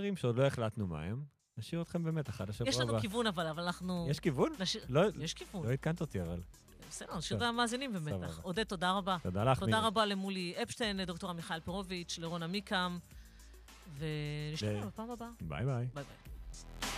שירים שעוד לא החלטנו מה הם. נשאיר אתכם באמת אחד השבוע הבא. יש לנו כיוון אבל אנחנו... יש כיוון? יש כיוון. לא התקנת אותי אבל. בסדר, נשאיר את המאזינים במתח. עודד, תודה רבה. תודה לך. תודה רבה למולי אפשטיין, לדוקטור מיכאל פירוביץ', לרונה מיקם, ונשתמע בפעם הבאה. ביי ביי. ביי ביי.